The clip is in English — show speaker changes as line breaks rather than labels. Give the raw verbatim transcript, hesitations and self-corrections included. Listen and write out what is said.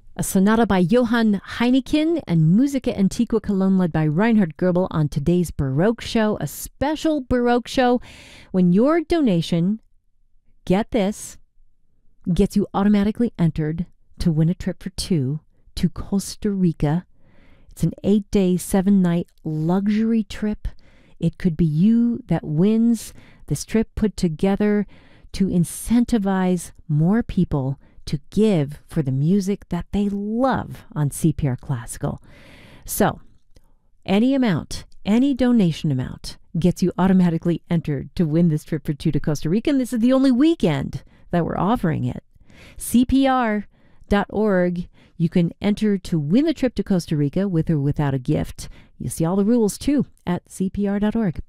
A sonata by Johann Heineken and Musica Antiqua Cologne led by Reinhard Goebel on today's Baroque Show, a special Baroque show when your donation, get this, gets you automatically entered to win a trip for two to Costa Rica. It's an eight-day, seven-night luxury trip. It could be you that wins this trip put together to incentivize more people to give for the music that they love on C P R Classical. So, any amount, any donation amount gets you automatically entered to win this trip for two to Costa Rica, and this is the only weekend that we're offering it. C P R dot org. You can enter to win the trip to Costa Rica with or without a gift. You'll see all the rules, too, at C P R dot org.